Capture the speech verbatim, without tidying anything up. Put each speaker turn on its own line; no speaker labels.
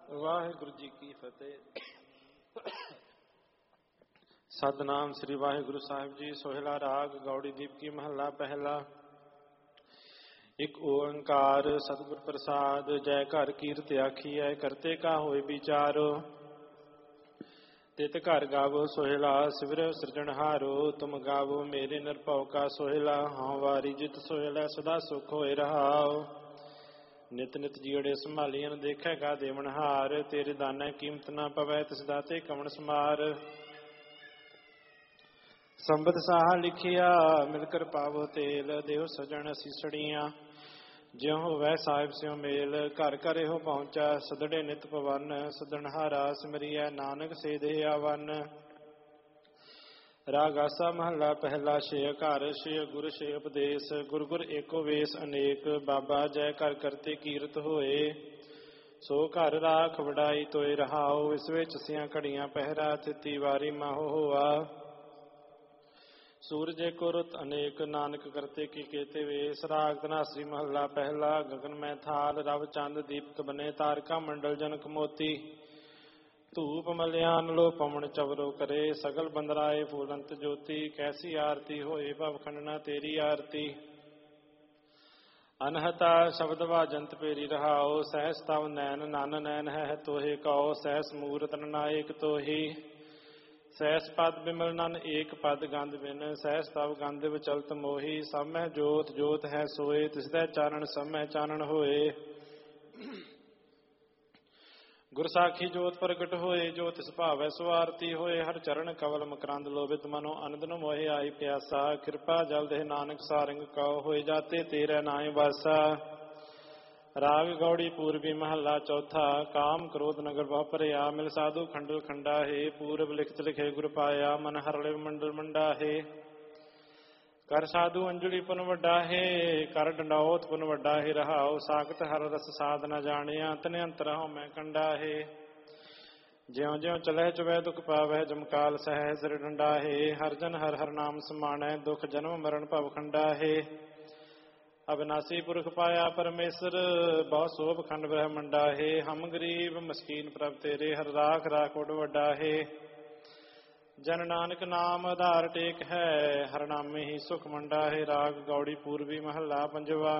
ਵਾਹਿਗੁਰੂ ਜੀ ਕੀ ਫਤਿਹ। ਸਤਿਨਾਮ ਸ੍ਰੀ ਵਾਹਿਗੁਰੂ ਸਾਹਿਬ ਜੀ। ਸੋਹਿਲਾ ਰਾਗ ਗੌੜੀ ਦੀਪਕੀ ਮਹੱਲਾ ਪਹਿਲਾ। ਇੱਕ ਓੰਕਾਰ ਸਤਿਗੁਰ ਪ੍ਰਸਾਦ। ਜੈ ਘਰ ਕੀਰਤ ਆਖੀਐ ਕਰਤੇ ਕਾ ਹੋਏ ਵਿਚਾਰੋ। ਤਿਤ ਘਰ ਗਾਵੋ ਸੋਹਿਲਾ ਸਿਵਰ ਸਿਰਜਣਹਾਰੋ। ਤੁਮ ਗਾਵੋ ਮੇਰੇ ਨਿਰਭਉ ਕਾ ਸੋਹਿਲਾ। ਹਾਂ ਵਾਰੀ ਜਿਤ ਸੋਹਿਲਾ ਸਦਾ ਸੁਖ ਹੋਏ ਰਹਾਉ। ਨਿਤ ਨਿਤ ਜੀੜੇ ਸੰਭਾਲੀਆਂ ਦੇਖੇਗਾ ਦੇਵਨਹਾਰ। ਤੇਰੇ ਦਾਨਾ ਕੀਮਤ ਨਾ ਪਵੈ ਤਿਸ ਦਾਤੇ ਕਵਣ ਸਮਾਰ। ਸੰਬਤ ਸਾਹਾ ਲਿਖਿਆ ਮਿਲ ਕਰ ਪਾਵੋ ਤੇਲ। ਦੇਹੁ ਸਜਣ ਸੀਸੜੀਆਂ ਜਿਉ ਹੋਵੈ ਸਾਹਿਬ ਸਿਉ ਮੇਲ। ਘਰ ਘਰ ਇਹੋ ਪਹੁੰਚਾ ਸਦੜੇ ਨਿਤ ਪਵਨ। ਸਦਣਹਾਰਾ ਸਿਮਰਿਐ ਨਾਨਕ ਸੇ ਦੇਹ ਆਵਨ। ਰਾਗ ਆਸਾ ਮਹੱਲਾ ਪਹਿਲਾ। ਛੇ ਘਰ ਛੇ ਗੁਰ ਛੇ ਉਪਦੇਸ਼। ਗੁਰ ਗੁਰ ਏਕੋ ਵੇਸ ਅਨੇਕ। ਬਾਬਾ ਜੈ ਘਰ ਕਰਤੇ ਕੀਰਤ ਹੋਏ। ਸੋ ਘਰ ਰਾਖ ਵਡਾਈ ਤੋਏ ਰਹਾਉ। ਇਸ ਵਿੱਚ ਸਿਆਂ ਘੜੀਆਂ ਪਹਿਰਾ ਤਿੱਤੀ ਵਾਰੀ ਮਾਹੋ ਹੋਆ। ਸੂਰਜ ਏਕੋ ਰੁੱਤ ਅਨੇਕ ਨਾਨਕ ਕਰਤੇ ਕੀ ਕੇਤੇ ਵੇਸ। ਰਾਗ ਧਨਾਸਰੀ ਮਹੱਲਾ ਪਹਿਲਾ। ਗਗਨ ਮੈਂ ਥਾਲ ਰਵ ਚੰਦ ਦੀਪਕ ਬਨੇ। ਤਾਰਕਾ ਮੰਡਲ ਜਨਕ ਮੋਤੀ। ਧੂਪ ਮਲਿਆਨ ਲੋ ਪਵਨ ਚਵਰੋ ਕਰੇ। ਸਗਲ ਬੰਦਰਾਏ ਫੂਲੰਤ ਜੋਤੀ। ਕੈਸੀ ਆਰਤੀ ਹੋਏ ਭਵ ਖੰਡਨਾ ਤੇਰੀ ਆਰਤੀ। ਅਨਹਤਾ ਸ਼ਬਦ ਵਾਜੰਤ ਪੇਰੀ ਰਹਾਉ। ਸਹਿਸ ਤਵ ਨੈਨ ਨਨ ਨੈਨ ਹੈ ਤੋਹੇ ਕਉ। ਸਹਿਸ ਮੂਰਤ ਨਾਇਕ ਤੋਹੀ। ਸਹਿਸ ਪਦ ਬਿਮਲ ਨਨ ਏਕ ਪਦ ਗੰਧ ਬਿਨ। ਸਹਿਸ ਤਵ ਗੰਧ ਵਿਚਲਤ ਮੋਹੀ। ਸਭਮਹਿ ਜੋਤ ਜੋਤ ਹੈ ਸੋਏ। ਤਿਸਦੈ ਚਾਨਣ ਸਭਮਹਿ ਚਾਨਣ ਹੋਏ। ਗੁਰ ਸਾਖੀ ਜੋਤ ਪ੍ਰਗਟ ਹੋਏ। ਜੋ ਤਿਸ ਭਾਵੈ ਸੋ ਆਰਤੀ ਹੋਏ। ਹਰ ਚਰਨ ਕਵਲ ਮਕਰੰਦ ਲੋਭਿਤ ਮਨੋ ਅਨੰਦ ਨੂੰ ਮੋਹਿ ਆਈ ਪਿਆਸਾ। ਕਿਰਪਾ ਜਲ ਦੇਹ ਨਾਨਕ ਸਾਰੰਗ ਕਉ। ਹੋਏ ਜਾਤੇ ਤੇਰੇ ਨਾਏ ਵਾਸਾ। ਰਾਗ ਗੌੜੀ ਪੂਰਬੀ ਮਹੱਲਾ ਚੌਥਾ। ਕਾਮ ਕ੍ਰੋਧ ਨਗਰ ਬਹੁ ਭਰਿਆ। ਮਿਲ ਸਾਧੂ ਖੰਡਲ ਖੰਡਾ ਹੈ। ਪੂਰਬ ਲਿਖਤ ਲਿਖੇ ਗੁਰ ਪਾਇਆ। ਮਨ ਹਰਲੇ ਮੰਡਲ ਮੰਡਾ ਹੈ। ਕਰ ਸਾਧੂ ਅੰਜਲੀ ਪੁਨ ਵੱਡਾ ਹੈ। ਕਰ ਡੰਡੌਤ ਪੁਨ ਵੱਡਾ ਹੈ ਰਹਾਉ। ਸਾਖਤ ਹਰ ਰਸ ਸਾਧ ਨ ਜਾਣਿਆ। ਤਨ ਅੰਤਰ ਹਉ ਮੈਂ ਕੰਡਾ ਹੈ। ਜਿਉ ਜਿਉ ਚਲਹਿ ਚੁਬੈ ਦੁਖ ਪਾਵੈ। ਜਮਕਾਲ ਸਹਿ ਸਿਰ ਡੰਡਾ ਹੈ। ਹਰ ਜਨ ਹਰ ਹਰ ਨਾਮ ਸਮਾਣੈ। ਦੁਖ ਜਨਮ ਮਰਨ ਭਵ ਖੰਡਾ ਹੈ। ਅਬਿਨਾਸੀ ਪੁਰਖ ਪਾਇਆ ਪਰਮੇਸ਼ਰ। ਬਹੁ ਸੋਭ ਖੰਡ ਬ੍ਰਹਮੰਡਾ ਹੈ। ਹਮ ਗਰੀਬ ਮਸਕੀਨ ਪ੍ਰਭ ਤੇਰੇ। ਹਰ ਰਾਖ ਰਾਖ ਉਡ ਵੱਡਾ ਹੈ। ਜਨ ਨਾਨਕ ਨਾਮ ਆਧਾਰ ਟੇਕ ਹੈ। ਹਰ ਨਾਮੇ ਹੀ ਸੁਖ ਮੰਡਾ ਹੈ। ਰਾਗ ਗੌੜੀ ਪੂਰਬੀ ਮਹੱਲਾ ਪੰਜਵਾ।